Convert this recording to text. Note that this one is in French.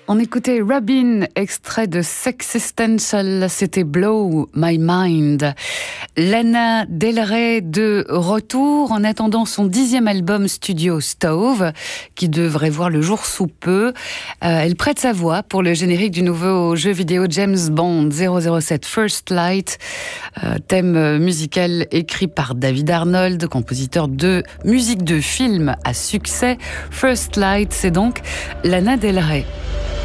On écoutait Robin, extrait de Sexistential, c'était Blow My Mind. Lana Del Rey de retour en attendant son 10e album studio Stove, qui devrait voir le jour sous peu. Elle prête sa voix pour le générique du nouveau jeu vidéo James Bond 007 First Light, thème musical écrit par David Arnold, compositeur de musique de film à succès. First Light, c'est donc Lana Del Rey.